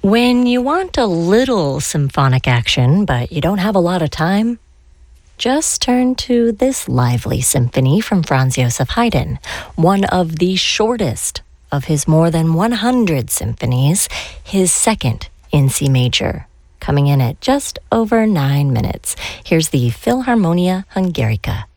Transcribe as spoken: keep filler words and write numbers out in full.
When you want a little symphonic action, but you don't have a lot of time, just turn to this lively symphony from Franz Joseph Haydn, one of the shortest of his more than one hundred symphonies, his second in C major, coming in at just over nine minutes. Here's the Philharmonia Hungarica.